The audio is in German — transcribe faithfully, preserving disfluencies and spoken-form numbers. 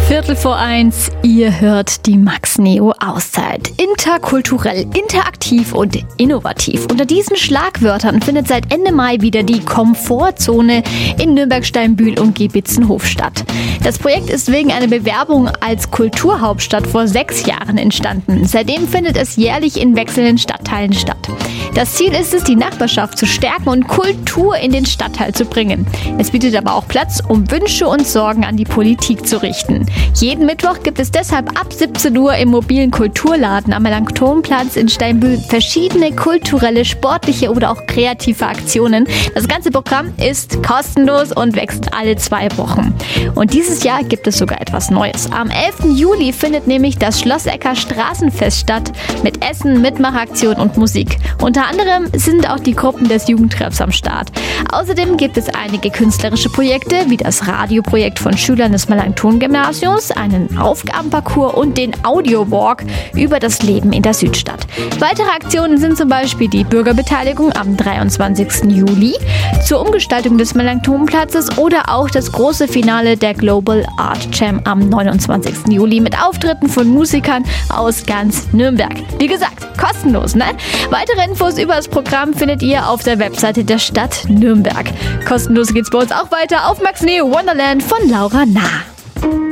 Viertel vor eins, ihr hört die Max-Neo-Auszeit. Interkulturell, interaktiv und innovativ. Unter diesen Schlagwörtern findet seit Ende Mai wieder die Komfortzone in Nürnberg-Steinbühl und Gebitzenhof statt. Das Projekt ist wegen einer Bewerbung als Kulturhauptstadt vor sechs Jahren entstanden. Seitdem findet es jährlich in wechselnden Stadtteilen statt. Das Ziel ist es, die Nachbarschaft zu stärken und Kultur in den Stadtteil zu bringen. Es bietet aber auch Platz, um Wünsche und Sorgen an die Politik zu richten. Jeden Mittwoch gibt es deshalb ab siebzehn Uhr im mobilen Kulturladen am Melanchthonplatz in Steinbühl verschiedene kulturelle, sportliche oder auch kreative Aktionen. Das ganze Programm ist kostenlos und wächst alle zwei Wochen. Und dieses Jahr gibt es sogar etwas Neues. Am elften Juli findet nämlich das Schlossecker Straßenfest statt mit Essen, Mitmachaktion und Musik. Unter anderem sind auch die Gruppen des Jugendtreffs am Start. Außerdem gibt es einige künstlerische Projekte, wie das Radioprojekt von Schülern des Melanchthon-Gymnasiums, einen Aufgabenparcours und den Audio-Walk über das Leben in der Südstadt. Weitere Aktionen sind zum Beispiel die Bürgerbeteiligung am dreiundzwanzigsten Juli, zur Umgestaltung des Melanchthonplatzes oder auch das große Finale der Global Art Jam am neunundzwanzigsten Juli mit Auftritten von Musikern aus ganz Nürnberg. Wie gesagt, kostenlos, ne? Weitere Infos über das Programm findet ihr auf der Webseite der Stadt Nürnberg. Kostenlos geht's bei uns auch weiter auf Max Neo Wonderland von Laura Nah.